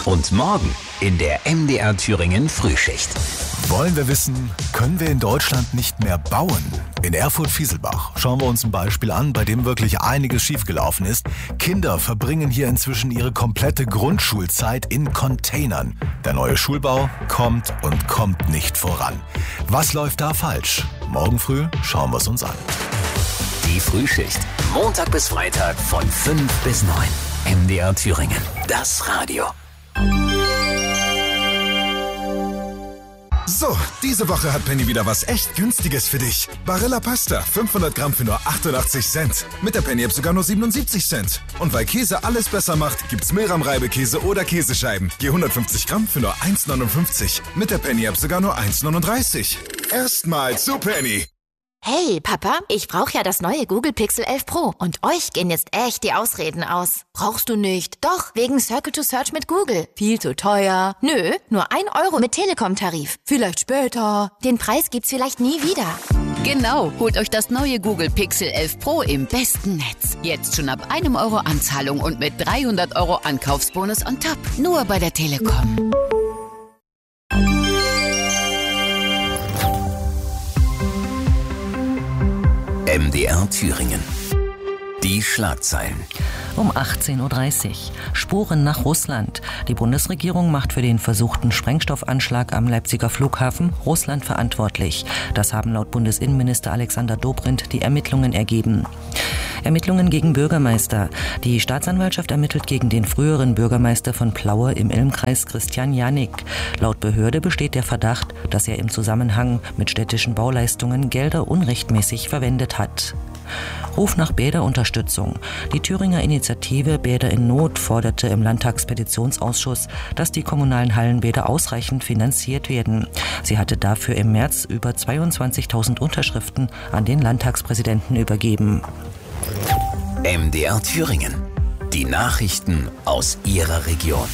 Und morgen in der MDR Thüringen Frühschicht. Wollen wir wissen, können wir in Deutschland nicht mehr bauen? In Erfurt-Fieselbach schauen wir uns ein Beispiel an, bei dem wirklich einiges schiefgelaufen ist. Kinder verbringen hier inzwischen ihre komplette Grundschulzeit in Containern. Der neue Schulbau kommt und kommt nicht voran. Was läuft da falsch? Morgen früh schauen wir es uns an. Die Frühschicht. Montag bis Freitag von 5 bis 9. MDR Thüringen. Das Radio. So, diese Woche hat Penny wieder was echt Günstiges für dich. Barilla Pasta, 500 Gramm für nur 88 Cent. Mit der Penny-App sogar nur 77 Cent. Und weil Käse alles besser macht, gibt's Milram-Reibekäse oder Käsescheiben. Je 150 Gramm für nur 1,59. Mit der Penny-App sogar nur 1,39. Erstmal zu Penny. Hey, Papa, ich brauche ja das neue Google Pixel 11 Pro. Und euch gehen jetzt echt die Ausreden aus. Brauchst du nicht? Doch, wegen Circle to Search mit Google. Viel zu teuer. Nö, nur 1 Euro mit Telekom-Tarif. Vielleicht später. Den Preis gibt's vielleicht nie wieder. Genau, holt euch das neue Google Pixel 11 Pro im besten Netz. Jetzt schon ab 1 Euro Anzahlung und mit 300 Euro Ankaufsbonus on top. Nur bei der Telekom. MDR Thüringen. Die Schlagzeilen. Um 18.30 Uhr. Spuren nach Russland. Die Bundesregierung macht für den versuchten Sprengstoffanschlag am Leipziger Flughafen Russland verantwortlich. Das haben laut Bundesinnenminister Alexander Dobrindt die Ermittlungen ergeben. Ermittlungen gegen Bürgermeister. Die Staatsanwaltschaft ermittelt gegen den früheren Bürgermeister von Plaue im Ilm-Kreis Christian Janik. Laut Behörde besteht der Verdacht, dass er im Zusammenhang mit städtischen Bauleistungen Gelder unrechtmäßig verwendet hat. Ruf nach Bäderunterstützung. Die Thüringer Initiative Bäder in Not forderte im Landtagspetitionsausschuss, dass die kommunalen Hallenbäder ausreichend finanziert werden. Sie hatte dafür im März über 22.000 Unterschriften an den Landtagspräsidenten übergeben. MDR Thüringen. Die Nachrichten aus Ihrer Region.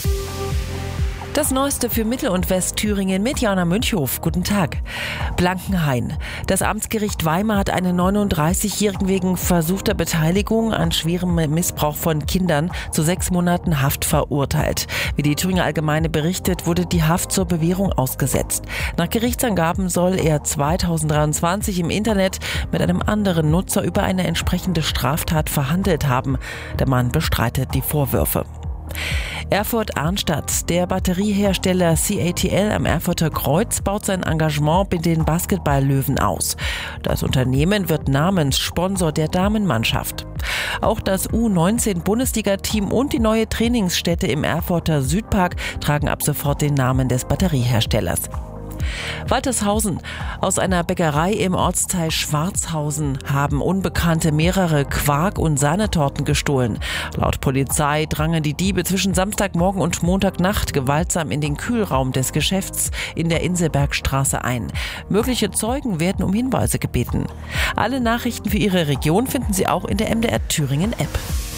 Das Neueste für Mittel- und Westthüringen mit Jana Münchhof. Guten Tag. Blankenhain. Das Amtsgericht Weimar hat einen 39-Jährigen wegen versuchter Beteiligung an schwerem Missbrauch von Kindern zu 6 Monaten Haft verurteilt. Wie die Thüringer Allgemeine berichtet, wurde die Haft zur Bewährung ausgesetzt. Nach Gerichtsangaben soll er 2023 im Internet mit einem anderen Nutzer über eine entsprechende Straftat verhandelt haben. Der Mann bestreitet die Vorwürfe. Erfurt-Arnstadt. Der Batteriehersteller CATL am Erfurter Kreuz baut sein Engagement mit den Basketball-Löwen aus. Das Unternehmen wird Namenssponsor der Damenmannschaft. Auch das U19-Bundesliga-Team und die neue Trainingsstätte im Erfurter Südpark tragen ab sofort den Namen des Batterieherstellers. Waltershausen. Aus einer Bäckerei im Ortsteil Schwarzhausen haben Unbekannte mehrere Quark- und Sahnetorten gestohlen. Laut Polizei drangen die Diebe zwischen Samstagmorgen und Montagnacht gewaltsam in den Kühlraum des Geschäfts in der Inselbergstraße ein. Mögliche Zeugen werden um Hinweise gebeten. Alle Nachrichten für Ihre Region finden Sie auch in der MDR Thüringen App.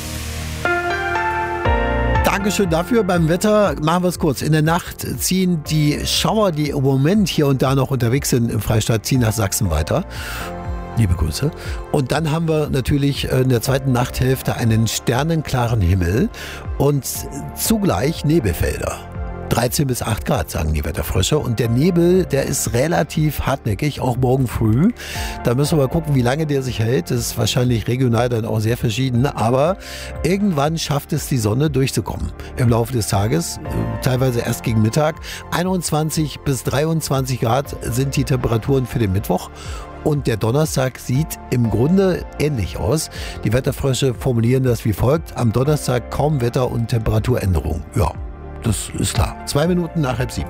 Dankeschön dafür. Beim Wetter machen wir es kurz. In der Nacht ziehen die Schauer, die im Moment hier und da noch unterwegs sind im Freistaat, ziehen nach Sachsen weiter. Liebe Grüße. Und dann haben wir natürlich in der zweiten Nachthälfte einen sternenklaren Himmel und zugleich Nebelfelder. 13 bis 8 Grad, sagen die Wetterfrösche. Und der Nebel, der ist relativ hartnäckig, auch morgen früh. Da müssen wir mal gucken, wie lange der sich hält. Das ist wahrscheinlich regional dann auch sehr verschieden. Aber irgendwann schafft es die Sonne durchzukommen im Laufe des Tages. Teilweise erst gegen Mittag. 21 bis 23 Grad sind die Temperaturen für den Mittwoch. Und der Donnerstag sieht im Grunde ähnlich aus. Die Wetterfrösche formulieren das wie folgt. Am Donnerstag kaum Wetter- und Temperaturänderung. Ja. Das ist klar. 2 Minuten nach 6:30.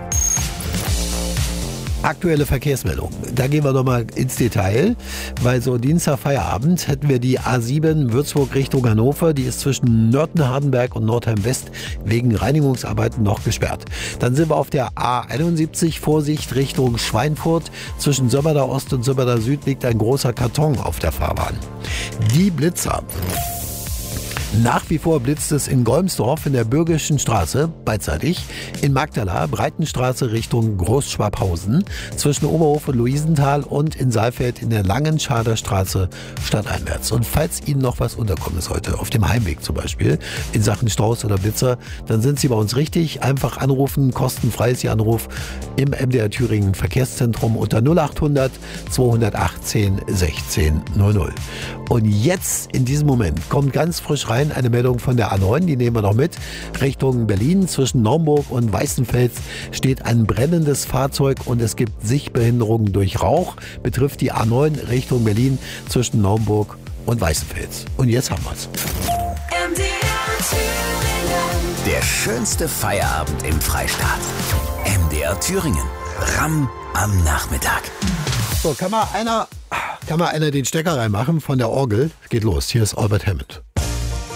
Aktuelle Verkehrsmeldung. Da gehen wir nochmal ins Detail, weil so Dienstag Feierabend hätten wir die A7 Würzburg Richtung Hannover. Die ist zwischen Nörten-Hardenberg und Nordheim-West wegen Reinigungsarbeiten noch gesperrt. Dann sind wir auf der A71 Vorsicht Richtung Schweinfurt. Zwischen Sömmerda Ost und Sömmerda Süd liegt ein großer Karton auf der Fahrbahn. Die Blitzer. Nach wie vor blitzt es in Golmsdorf in der Bürgischen Straße, beidseitig, in Magdala, Breitenstraße Richtung Großschwabhausen, zwischen Oberhof und Luisenthal und in Saalfeld in der Langenschader Straße stadteinwärts. Und falls Ihnen noch was unterkommen ist heute, auf dem Heimweg zum Beispiel, in Sachen Staus oder Blitzer, dann sind Sie bei uns richtig. Einfach anrufen, kostenfrei ist Ihr Anruf im MDR Thüringen Verkehrszentrum unter 0800 218 16 00. Und jetzt in diesem Moment kommt ganz frisch rein eine Meldung von der A9, die nehmen wir noch mit. Richtung Berlin zwischen Naumburg und Weißenfels steht ein brennendes Fahrzeug und es gibt Sichtbehinderungen durch Rauch. Betrifft die A9 Richtung Berlin zwischen Naumburg und Weißenfels. Und jetzt haben wir's. Der schönste Feierabend im Freistaat. MDR Thüringen. Ramm am Nachmittag. So, kann mal einer den Stecker reinmachen von der Orgel? Geht los. Hier ist Albert Hammond.